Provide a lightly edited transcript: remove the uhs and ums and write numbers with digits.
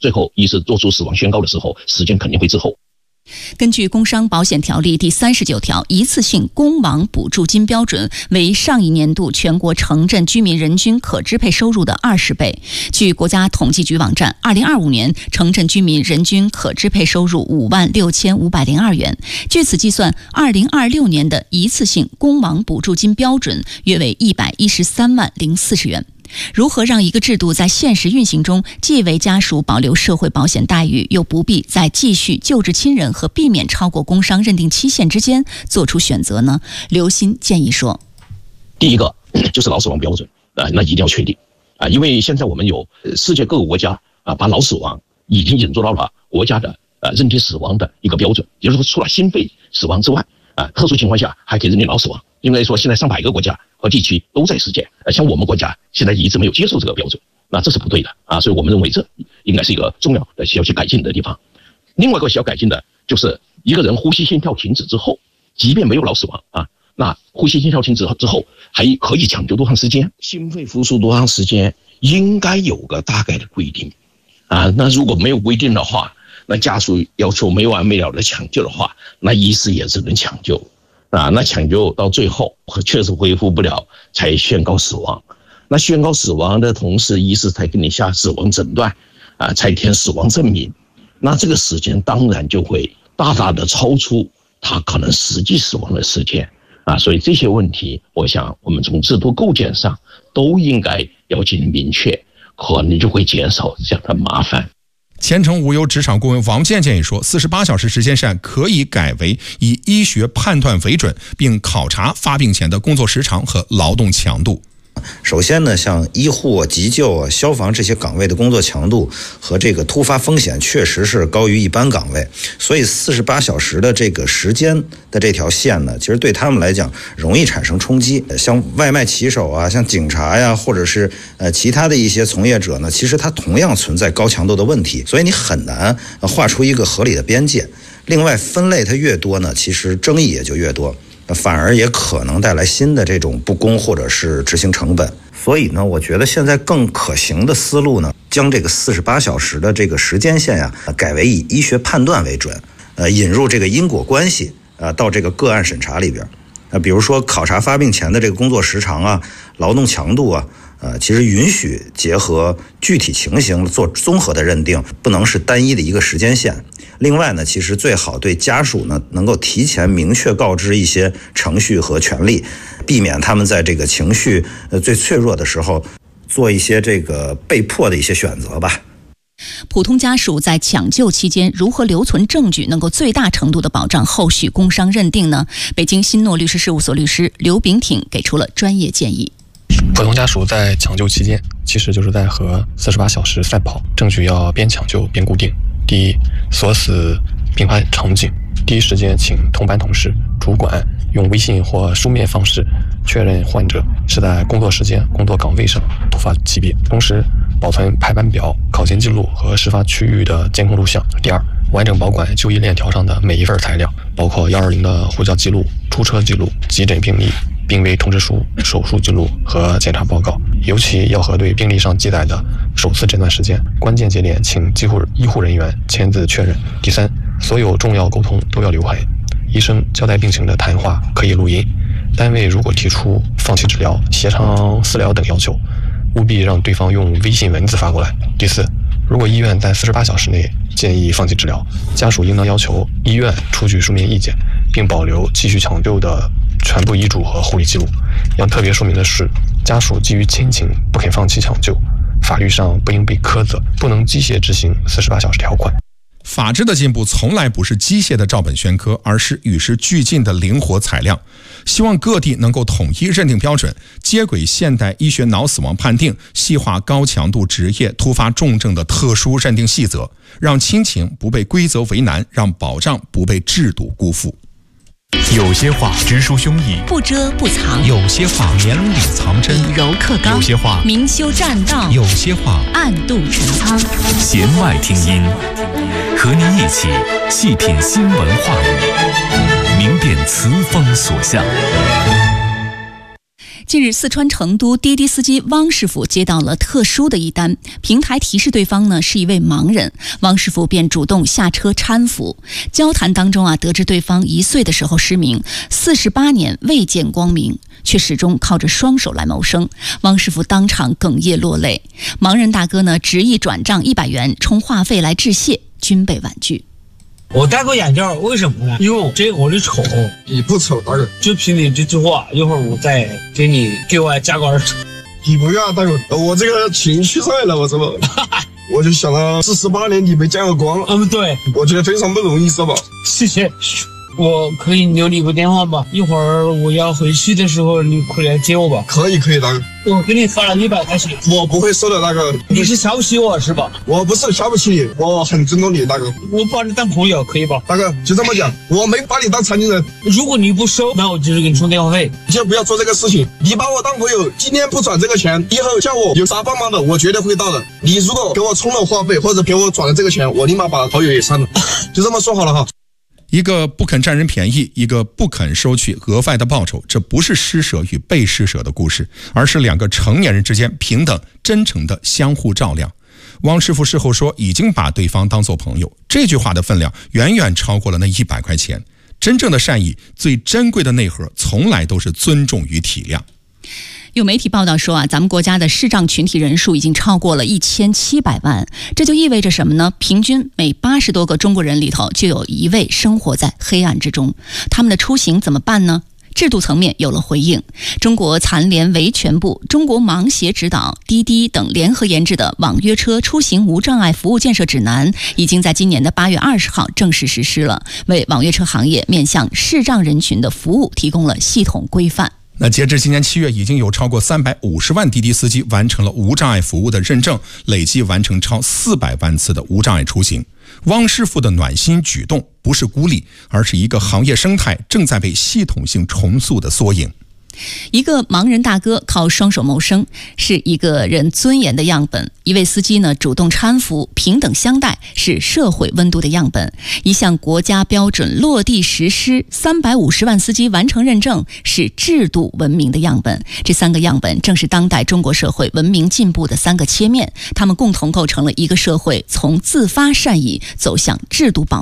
最后医师做出死亡宣告的时候，时间肯定会滞后。 根据工伤保险条例第39条，一次性工亡补助金标准为上一年度全国城镇居民人均可支配收入的20倍。据国家统计局网站，2025年城镇居民人均可支配收入56502元。据此计算，2026年的一次性工亡补助金标准约为113万040元。如何让一个制度在现实运行中既为家属保留社会保险待遇，又不必在继续救治亲人和避免超过工伤认定期限之间做出选择呢？刘鑫建议说， 第一个就是脑死亡标准那一定要确定因为现在我们有世界各个国家把脑死亡已经引入到了国家的认定死亡的一个标准，也就是说除了心肺死亡之外特殊情况下还可以认定脑死亡。应该说现在上百个国家和地区都在实践，像我们国家现在一直没有接受这个标准，那这是不对的所以我们认为这应该是一个重要的需要去改进的地方。另外一个需要改进的就是一个人呼吸心跳停止之后，即便没有脑死亡那呼吸心跳停止之后还可以抢救多长时间，心肺复苏多长时间，应该有个大概的规定那如果没有规定的话，那家属要求没完没了的抢救的话，那医师也只能抢救那抢救到最后确实恢复不了才宣告死亡。那宣告死亡的同时，医师才给你下死亡诊断才填死亡证明，那这个时间当然就会大大的超出他可能实际死亡的时间所以这些问题我想我们从制度构建上都应该要进行明确，可能就会减少这样的麻烦。 前程无忧职场顾问王健建议说，48小时时间线可以改为以医学判断为准，并考察发病前的工作时长和劳动强度。 首先呢，像医护、急救、消防这些岗位的工作强度和这个突发风险确实是高于一般岗位，所以48小时的这个时间的这条线呢，其实对他们来讲容易产生冲击。像外卖骑手像警察呀，或者是其他的一些从业者呢，其实它同样存在高强度的问题，所以你很难画出一个合理的边界。另外，分类它越多呢，其实争议也就越多。反而也可能带来新的这种不公或者是执行成本。所以呢，我觉得现在更可行的思路呢，将这个48小时的这个时间线改为以医学判断为准，引入这个因果关系到这个个案审查里边。比如说考察发病前的这个工作时长劳动强度其实允许结合具体情形做综合的认定，不能是单一的一个时间线。另外呢，其实最好对家属呢能够提前明确告知一些程序和权利，避免他们在这个情绪最脆弱的时候做一些这个被迫的一些选择吧。 普通家属在抢救期间如何留存证据，能够最大程度的保障后续工伤认定呢？北京新诺律师事务所律师刘炳挺给出了专业建议。 普通家属在抢救期间，其实就是在和48小时赛跑，证据要边抢救边固定。第一，锁死并发场景，第一时间请同班同事、主管用微信或书面方式确认患者是在工作时间、工作岗位上突发疾病，同时保存排班表、考勤记录和事发区域的监控录像。第二，完整保管就医链条上的每一份材料，包括120的呼叫记录、出车记录、急诊病历、病危通知书、手术记录和检查报告，尤其要核对病历上记载的首次诊断时间，关键节点请医护人员签字确认。第三，所有重要沟通都要留痕，医生交代病情的谈话可以录音，单位如果提出放弃治疗、协商私了等要求，务必让对方用微信文字发过来。第四，如果医院在48小时内建议放弃治疗，家属应当要求医院出具书面意见，并保留继续抢救的全部医嘱和护理记录。要特别说明的是，家属基于亲情不肯放弃抢救，法律上不应被苛责，不能机械执行48小时条款。 法治的进步从来不是机械的照本宣科，而是与时俱进的灵活采量。希望各地能够统一认定标准，接轨现代医学脑死亡判定，细化高强度职业突发重症的特殊认定细则，让亲情不被规则为难，让保障不被制度辜负。 有些话直抒胸臆， 不遮不藏； 有些话绵里藏针， 以柔克刚； 有些话明修栈道； 有些话暗度陈仓。 弦外听音，和你一起细品新闻话语，明辨词锋所向。 近日，四川成都滴滴司机汪师傅接到了特殊的一单，平台提示对方呢是一位盲人，汪师傅便主动下车搀扶。交谈当中得知对方1岁的时候失明，48年未见光明，却始终靠着双手来谋生。汪师傅当场哽咽落泪，盲人大哥呢执意转账100元充话费来致谢，均被婉拒。 我戴个眼镜，为什么呢？因为我的丑。 你不丑，大哥。 就凭你这句话，一会儿我再给我加个2。 你不要，大哥，我这个情绪在了，我这么，我就想到48年你没见过光。 对， 我觉得非常不容易，是吧？ 谢谢。我可以留你个电话吗？一会儿我要回去的时候，你回来接我吧。 可以，大哥。 我给你发了100块钱。 我不会收的，大哥。 你是瞧不起我是吧？ 我不是瞧不起你，我很尊重你，大哥。 我把你当朋友，可以吧？ 大哥，就这么讲，我没把你当残疾人。 如果你不收，那我就是给你充电话费。 你就不要做这个事情。你把我当朋友，今天不转这个钱，以后叫我有啥帮忙的，我绝对会到的。你如果给我充了话费，或者给我转了这个钱，我立马把好友也删了。就这么说好了哈。 一个不肯占人便宜，一个不肯收取额外的报酬，这不是施舍与被施舍的故事，而是2个成年人之间平等、真诚的相互照亮。汪师傅事后说，已经把对方当作朋友，这句话的分量远远超过了那100块钱。真正的善意，最珍贵的内核，从来都是尊重与体谅。 有媒体报道说咱们国家的视障群体人数已经超过了1700万，这就意味着什么呢？平均每80多个中国人里头就有1位生活在黑暗之中。他们的出行怎么办呢？制度层面有了回应。中国残联维权部、中国盲协指导、滴滴等联合研制的网约车出行无障碍服务建设指南已经在今年的8月20号正式实施了，为网约车行业面向视障人群的服务提供了系统规范。 那截至今年7月，已经有超过350万滴滴司机完成了无障碍服务的认证，累计完成超400万次的无障碍出行。汪师傅的暖心举动不是孤立，而是一个行业生态正在被系统性重塑的缩影。 一个盲人大哥靠双手谋生，是一个人尊严的样本；一位司机呢主动搀扶，平等相待，是社会温度的样本；一项国家标准落地实施，350万司机完成认证，是制度文明的样本。这3个样本正是当代中国社会文明进步的3个切面，它们共同构成了一个社会从自发善意走向制度保